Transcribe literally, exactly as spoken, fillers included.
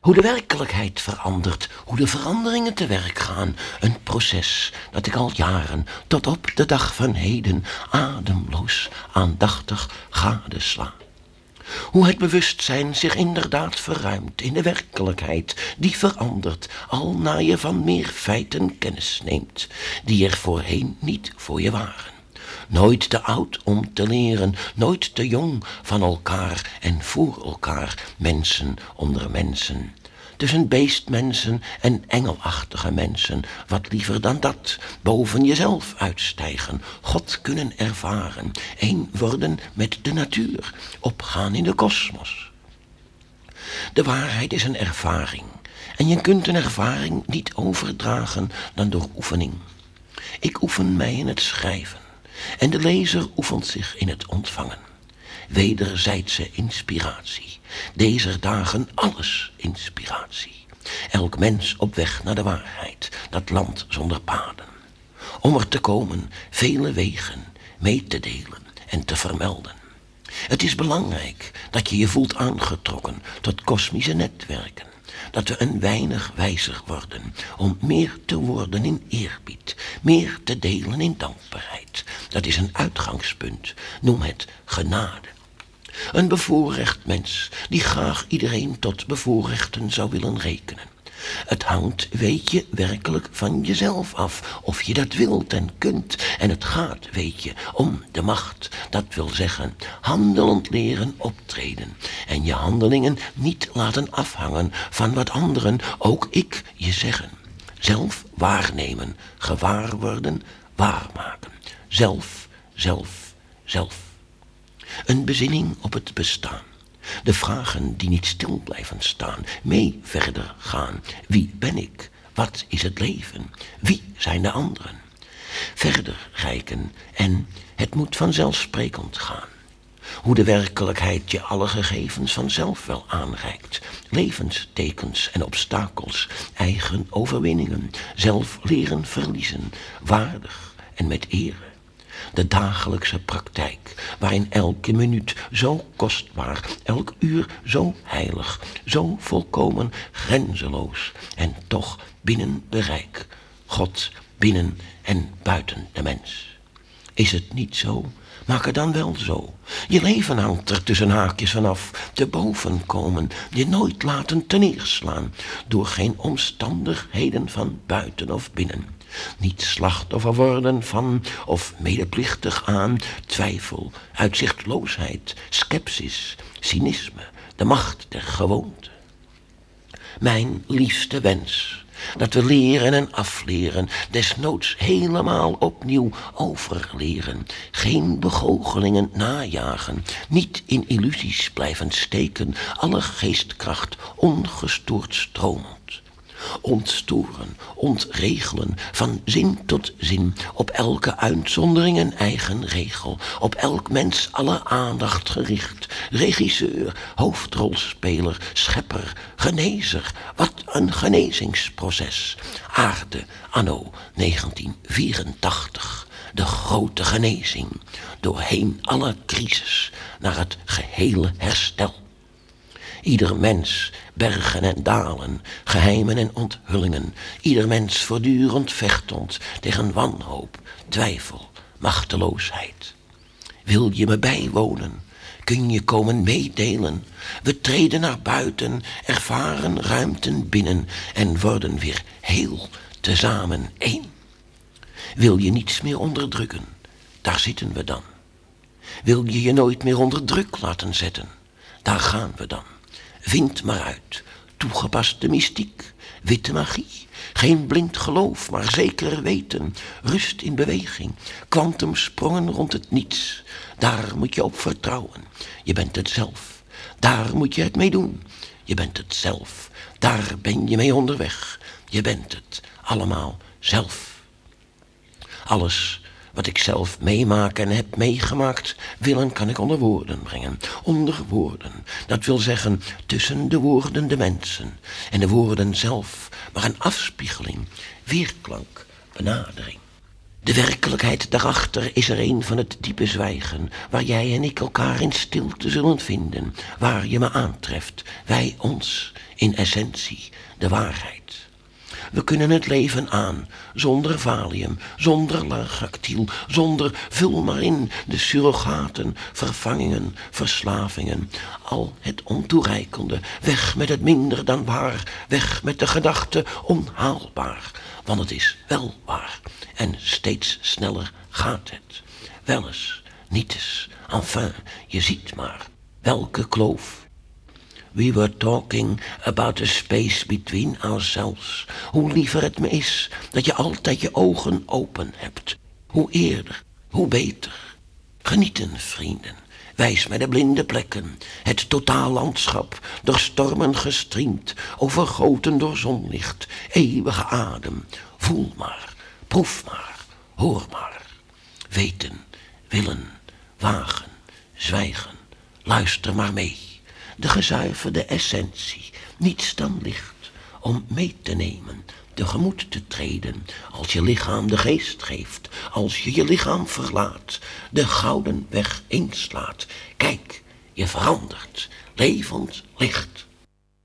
Hoe de werkelijkheid verandert, hoe de veranderingen te werk gaan. Een proces dat ik al jaren tot op de dag van heden ademloos, aandachtig gadesla. Hoe het bewustzijn zich inderdaad verruimt in de werkelijkheid die verandert, al na je van meer feiten kennis neemt, die er voorheen niet voor je waren. Nooit te oud om te leren, nooit te jong van elkaar en voor elkaar, mensen onder mensen. Tussen beestmensen en engelachtige mensen, wat liever dan dat, boven jezelf uitstijgen, God kunnen ervaren, één worden met de natuur, opgaan in de kosmos. De waarheid is een ervaring en je kunt een ervaring niet overdragen dan door oefening. Ik oefen mij in het schrijven en de lezer oefent zich in het ontvangen. Wederzijdse inspiratie, deze dagen alles inspiratie. Elk mens op weg naar de waarheid, dat land zonder paden. Om er te komen, vele wegen mee te delen en te vermelden. Het is belangrijk dat je je voelt aangetrokken tot kosmische netwerken. Dat we een weinig wijzer worden om meer te worden in eerbied, meer te delen in dankbaarheid. Dat is een uitgangspunt, noem het genade. Een bevoorrecht mens die graag iedereen tot bevoorrechten zou willen rekenen. Het hangt, weet je, werkelijk van jezelf af, of je dat wilt en kunt. En het gaat, weet je, om de macht. Dat wil zeggen, handelend leren optreden. En je handelingen niet laten afhangen van wat anderen, ook ik, je zeggen. Zelf waarnemen, gewaar worden, waarmaken. Zelf, zelf, zelf. Een bezinning op het bestaan. De vragen die niet stil blijven staan, mee verder gaan. Wie ben ik? Wat is het leven? Wie zijn de anderen? Verder reiken en het moet vanzelfsprekend gaan. Hoe de werkelijkheid je alle gegevens vanzelf wel aanreikt. Levenstekens en obstakels, eigen overwinningen, zelf leren verliezen, waardig en met ere. De dagelijkse praktijk, waarin elke minuut zo kostbaar, elk uur zo heilig, zo volkomen grenzeloos en toch binnen bereik. God binnen en buiten de mens. Is het niet zo? Maak het dan wel zo. Je leven hangt er tussen haakjes vanaf. Te boven komen, je nooit laten teneerslaan door geen omstandigheden van buiten of binnen. Niet slachtoffer worden van of medeplichtig aan twijfel, uitzichtloosheid, scepsis, cynisme, de macht der gewoonte. Mijn liefste wens, dat we leren en afleren, desnoods helemaal opnieuw overleren. Geen begoochelingen najagen, niet in illusies blijven steken, alle geestkracht ongestoord stromend. Ontstoren, ontregelen, van zin tot zin, op elke uitzondering een eigen regel, op elk mens alle aandacht gericht, regisseur, hoofdrolspeler, schepper, genezer, wat een genezingsproces. Aarde, anno negentien vierentachtig, de grote genezing, doorheen alle crisis, naar het gehele herstel. Ieder mens, bergen en dalen, geheimen en onthullingen. Ieder mens voortdurend vechtend tegen wanhoop, twijfel, machteloosheid. Wil je me bijwonen? Kun je komen meedelen? We treden naar buiten, ervaren ruimten binnen en worden weer heel, tezamen één. Wil je niets meer onderdrukken? Daar zitten we dan. Wil je je nooit meer onder druk laten zetten? Daar gaan we dan. Vind maar uit, toegepaste mystiek, witte magie, geen blind geloof, maar zeker weten, rust in beweging, kwantumsprongen rond het niets. Daar moet je op vertrouwen, je bent het zelf, daar moet je het mee doen, je bent het zelf, daar ben je mee onderweg, je bent het allemaal zelf. Alles wat ik zelf meemaak en heb meegemaakt, willen kan ik onder woorden brengen. Onder woorden, dat wil zeggen tussen de woorden de mensen. En de woorden zelf, maar een afspiegeling, weerklank, benadering. De werkelijkheid daarachter is er een van het diepe zwijgen, waar jij en ik elkaar in stilte zullen vinden, waar je me aantreft, wij ons, in essentie, de waarheid. We kunnen het leven aan, zonder valium, zonder largactyl, zonder vul maar in de surrogaten, vervangingen, verslavingen. Al het ontoereikende, weg met het minder dan waar, weg met de gedachte onhaalbaar. Want het is wel waar en steeds sneller gaat het. Wel eens, niet eens, enfin, je ziet maar, welke kloof. We were talking about the space between ourselves. Hoe liever het me is dat je altijd je ogen open hebt. Hoe eerder, hoe beter. Genieten, vrienden. Wijs mij de blinde plekken. Het totaallandschap, door stormen gestriemd, overgoten door zonlicht. Eeuwige adem. Voel maar, proef maar, hoor maar. Weten, willen, wagen, zwijgen. Luister maar mee. De gezuiverde essentie, niets dan licht, om mee te nemen, tegemoet te treden, als je lichaam de geest geeft, als je je lichaam verlaat, de gouden weg inslaat. Kijk, je verandert, levend licht.